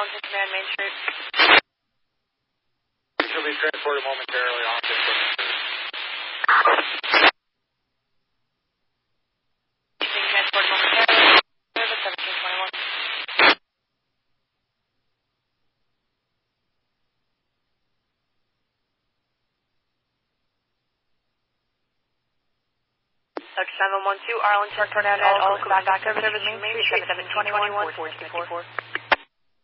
Arlington Command, Main Street. She'll be transported momentarily on to Being transported momentarily. Service 1721. Dr. 712, Arlington Command, all back service, Main Street, 1721, 464.